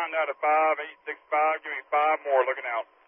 down to 5865. Give me 5 more. Looking out.